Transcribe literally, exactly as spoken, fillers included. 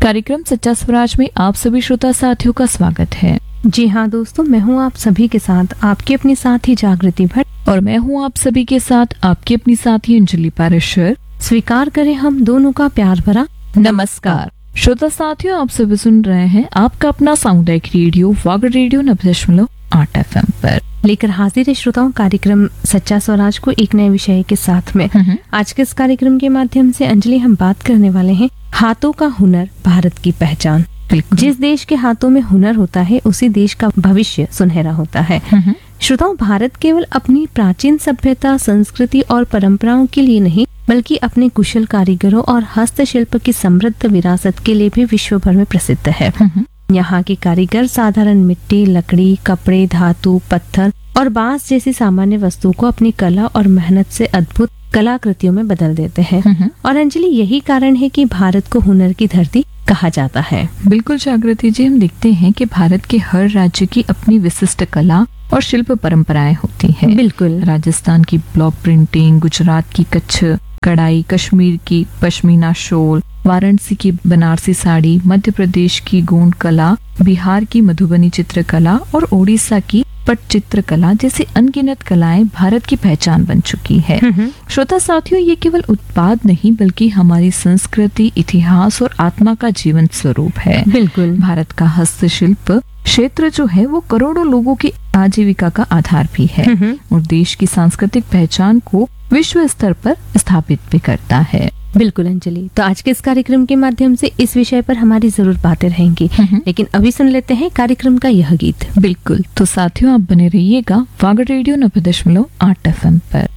कार्यक्रम सच्चा स्वराज में आप सभी श्रोता साथियों का स्वागत है। जी हाँ दोस्तों, मैं हूँ आप सभी के साथ आपकी अपनी साथी जागृति भट्ट और मैं हूँ आप सभी के साथ आपकी अपनी साथी अंजलि पारेश्वर। स्वीकार करें हम दोनों का प्यार भरा नमस्कार। श्रोता साथियों, आप सभी सुन रहे हैं आपका अपना सामुदायिक रेडियो वागड़ रेडियो नब्बे दशमलव आठ एफ एम पर लेकर हाजिर है श्रोताओं कार्यक्रम सच्चा स्वराज को एक नए विषय के साथ में। आज के इस कार्यक्रम के माध्यम से अंजलि हम बात करने वाले हैं हाथों का हुनर, भारत की पहचान। जिस देश के हाथों में हुनर होता है उसी देश का भविष्य सुनहरा होता है। श्रोताओं, भारत केवल अपनी प्राचीन सभ्यता, संस्कृति और परंपराओं के लिए नहीं बल्कि अपने कुशल कारीगरों और हस्तशिल्प की समृद्ध विरासत के लिए भी विश्व भर में प्रसिद्ध है। यहाँ के कारीगर साधारण मिट्टी, लकड़ी, कपड़े, धातु, पत्थर और बांस जैसी सामान्य वस्तुओं को अपनी कला और मेहनत से अद्भुत कलाकृतियों में बदल देते हैं। और अंजलि, यही कारण है कि भारत को हुनर की धरती कहा जाता है। बिल्कुल जागृति जी, हम देखते हैं कि भारत के हर राज्य की अपनी विशिष्ट कला और शिल्प परंपराएं होती हैं। बिल्कुल, राजस्थान की ब्लॉक प्रिंटिंग, गुजरात की कच्छ कढ़ाई, कश्मीर की पश्मीना शॉल, वाराणसी की बनारसी साड़ी, मध्य प्रदेश की गोंड कला, बिहार की मधुबनी चित्रकला और ओडिशा की पट चित्रकला जैसी अनगिनत कलाएं भारत की पहचान बन चुकी है। श्रोता साथियों, ये केवल उत्पाद नहीं बल्कि हमारी संस्कृति, इतिहास और आत्मा का जीवंत स्वरूप है। बिल्कुल, भारत का हस्तशिल्प क्षेत्र जो है वो करोड़ों लोगों की आजीविका का आधार भी है और देश की सांस्कृतिक पहचान को विश्व स्तर पर स्थापित भी करता है। बिल्कुल अंजलि, तो आज के इस कार्यक्रम के माध्यम से इस विषय पर हमारी जरूर बातें रहेंगी, लेकिन अभी सुन लेते हैं कार्यक्रम का यह गीत। बिल्कुल, तो साथियों आप बने रहिएगा वागड़ रेडियो नब्बे दशमलव आठ एफ एम पर।